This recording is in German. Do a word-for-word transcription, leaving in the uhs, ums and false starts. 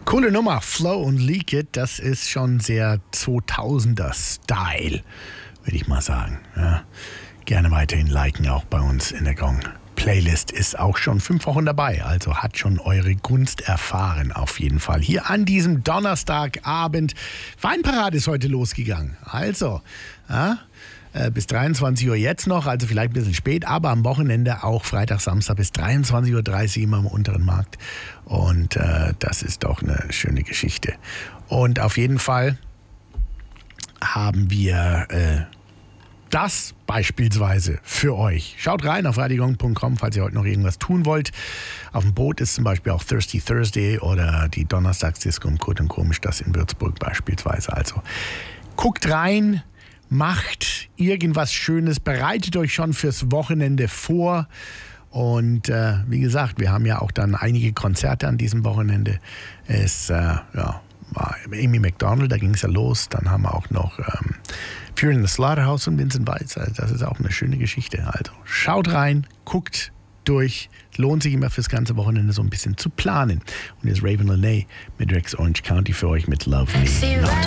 Coole Nummer, Flow und Leak It, das ist schon sehr zweitausender-Style, würde ich mal sagen. Ja, gerne weiterhin liken, auch bei uns in der Gong. Playlist ist auch schon fünf Wochen dabei, also hat schon eure Gunst erfahren auf jeden Fall. Hier an diesem Donnerstagabend, Weinparade ist heute losgegangen. Also, ja, äh, bis dreiundzwanzig Uhr jetzt noch, also vielleicht ein bisschen spät, aber am Wochenende auch Freitag, Samstag bis dreiundzwanzig Uhr dreißig immer im unteren Markt. Und äh, das ist doch eine schöne Geschichte. Und auf jeden Fall haben wir äh, das beispielsweise für euch. Schaut rein auf radiogong punkt com, falls ihr heute noch irgendwas tun wollt. Auf dem Boot ist zum Beispiel auch Thirsty Thursday oder die Donnerstagsdisco im Kurt und Komisch, das in Würzburg beispielsweise. Also guckt rein, macht irgendwas Schönes, bereitet euch schon fürs Wochenende vor. Und äh, wie gesagt, wir haben ja auch dann einige Konzerte an diesem Wochenende. Es äh, ja, war Amy Macdonald, da ging es ja los. Dann haben wir auch noch ähm, Fury in the Slaughterhouse und Vincent Weiss. Also das ist auch eine schöne Geschichte. Also schaut rein, guckt durch. Es lohnt sich immer fürs ganze Wochenende so ein bisschen zu planen. Und jetzt Raven Lenae mit Rex Orange County für euch mit Love Me Not.